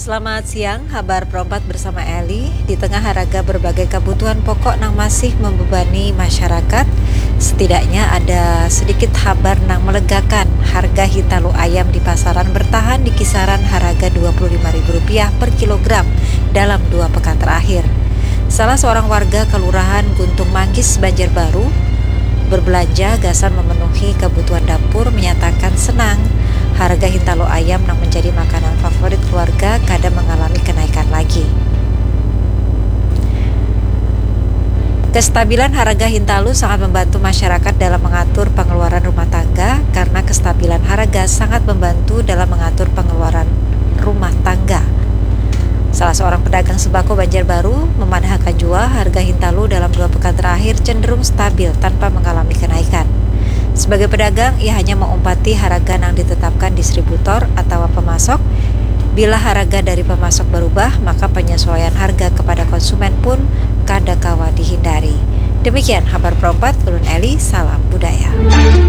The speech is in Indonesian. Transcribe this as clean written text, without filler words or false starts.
Selamat siang, kabar perompat bersama Eli. Di tengah harga berbagai kebutuhan pokok nang masih membebani masyarakat, setidaknya ada sedikit kabar nang melegakan. Harga hintalu ayam di pasaran bertahan di kisaran harga Rp25.000 per kilogram dalam 2 pekan terakhir. Salah seorang warga Kelurahan Guntung Manggis, Banjarbaru, berbelanja gasan memenuhi kebutuhan dapur menyatakan senang harga hintalu ayam yang menjadi makanan favorit keluarga kadang mengalami kenaikan lagi. Kestabilan harga hintalu sangat membantu masyarakat dalam mengatur pengeluaran rumah tangga karena kestabilan harga sangat membantu dalam mengatur pengeluaran rumah tangga. Salah seorang pedagang sembako Banjarbaru memandangkan jua harga hintalu dalam 2 pekan terakhir cenderung stabil tanpa mengalami kenaikan. Sebagai pedagang, ia hanya mengumpati harga yang ditetapkan distributor atau pemasok. Bila harga dari pemasok berubah, maka penyesuaian harga kepada konsumen pun kadangkala dihindari. Demikian kabar perompat, Ulun Eli, salam budaya.